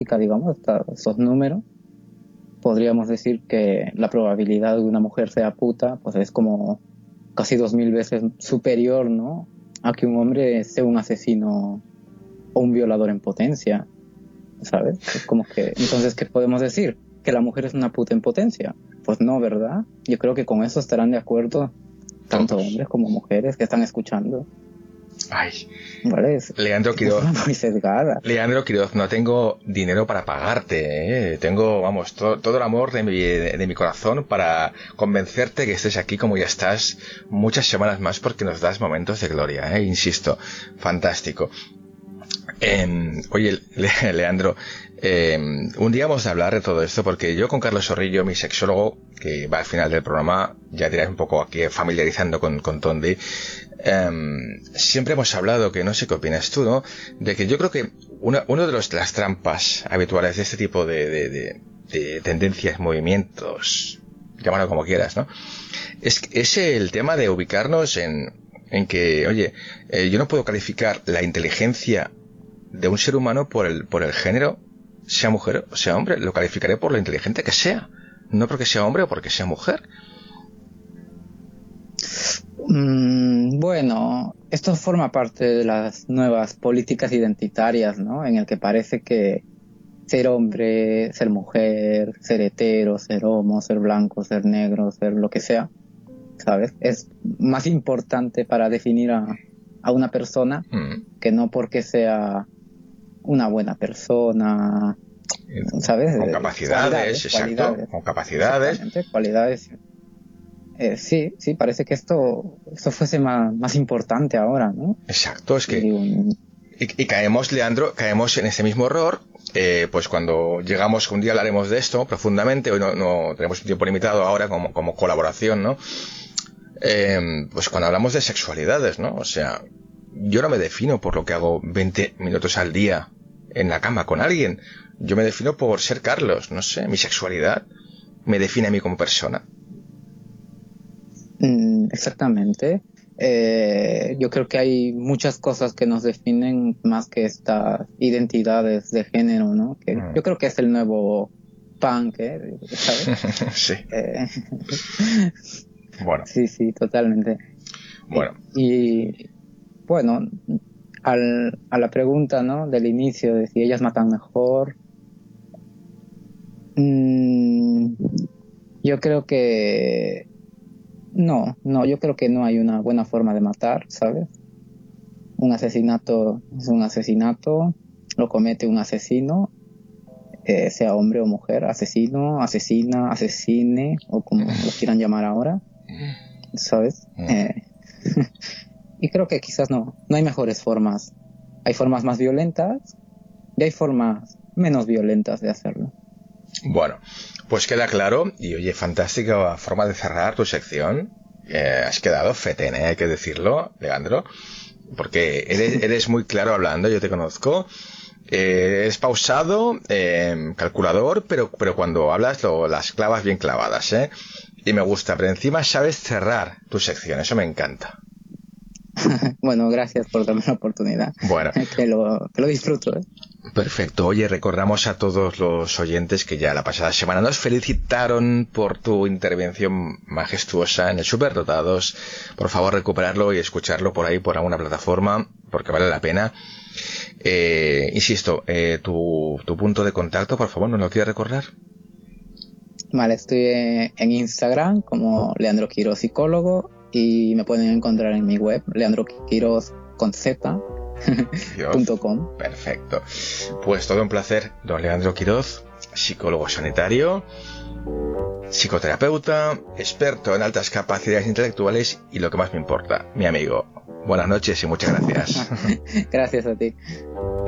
estadística, digamos, esos números, podríamos decir que la probabilidad de que una mujer sea puta pues es como casi 2000 veces superior, ¿no?, a que un hombre sea un asesino o un violador en potencia, ¿sabes? Es como que, entonces, ¿qué podemos decir? ¿Que la mujer es una puta en potencia? Pues no, ¿verdad? Yo creo que con eso estarán de acuerdo tanto todos. hombres como mujeres que están escuchando. Ay, ¿Vale? Leandro Quiroz. Es una muy sesgada. Leandro Quiroz, no tengo dinero para pagarte, ¿eh? Tengo, vamos, todo el amor de mi corazón para convencerte que estés aquí como ya estás muchas semanas más, porque nos das momentos de gloria, ¿eh? Insisto, fantástico. Oye, Leandro, un día vamos a hablar de todo esto, porque yo con Carlos Zorrillo, mi sexólogo, que va al final del programa, ya te irás un poco aquí familiarizando con Tondi, siempre hemos hablado, que no sé qué opinas tú, ¿no?, de que yo creo que uno de las trampas habituales de este tipo de tendencias, movimientos, llámalo como quieras, ¿no?, es el tema de ubicarnos en que, oye, yo no puedo calificar la inteligencia de un ser humano por el género, sea mujer o sea hombre. Lo calificaré por lo inteligente que sea, no porque sea hombre o porque sea mujer. Bueno, esto forma parte de las nuevas políticas identitarias, ¿no?, en el que parece que ser hombre, ser mujer, ser hetero, ser homo, ser blanco, ser negro, ser lo que sea, ¿sabes?, es más importante para definir a una persona que no porque sea una buena persona, ¿sabes? Con capacidades, cualidades, con capacidades. exactamente, cualidades. Sí, parece que esto fuese más importante ahora, ¿no? Exacto, es que y caemos, Leandro, en ese mismo error, pues cuando llegamos, un día hablaremos de esto profundamente, hoy no tenemos un tiempo limitado ahora como colaboración, ¿no? Pues cuando hablamos de sexualidades, ¿no? O sea, yo no me defino por lo que hago 20 minutos al día en la cama con alguien. Yo me defino por ser Carlos, no sé, mi sexualidad me define a mí como persona. Exactamente. Yo creo que hay muchas cosas que nos definen más que estas identidades de género, ¿no? Que yo creo que es el nuevo punk, ¿sabes? Sí. Bueno. Sí, totalmente. Bueno. Y bueno, a la pregunta, ¿no?, del inicio de si ellas matan mejor, yo creo que no, yo creo que no hay una buena forma de matar, ¿sabes? Un asesinato es un asesinato, lo comete un asesino, sea hombre o mujer, asesino, asesina, asesine, o como lo quieran llamar ahora, ¿sabes? Y creo que quizás no hay mejores formas. Hay formas más violentas y hay formas menos violentas de hacerlo. Bueno, pues queda claro. Y oye, fantástica forma de cerrar tu sección. Has quedado fetén, hay que decirlo, Leandro, porque eres muy claro hablando, yo te conozco. Es pausado, calculador, pero cuando hablas las clavas bien clavadas, y me gusta. Pero encima sabes cerrar tu sección, eso me encanta. Bueno, gracias por darme la oportunidad. Bueno, que lo disfruto, Perfecto. Oye, recordamos a todos los oyentes que ya la pasada semana nos felicitaron por tu intervención majestuosa en el Superdotados. Por favor, recuperarlo y escucharlo por ahí, por alguna plataforma, porque vale la pena. Insisto, tu punto de contacto, por favor, ¿nos lo quieres recordar? Vale, estoy en Instagram como Leandro Quiroz Psicólogo, y me pueden encontrar en mi web, leandroquiroz.com. Perfecto. Pues todo un placer, don Leandro Quiroz, psicólogo sanitario, psicoterapeuta, experto en altas capacidades intelectuales y, lo que más me importa, mi amigo. Buenas noches y muchas gracias. Gracias a ti.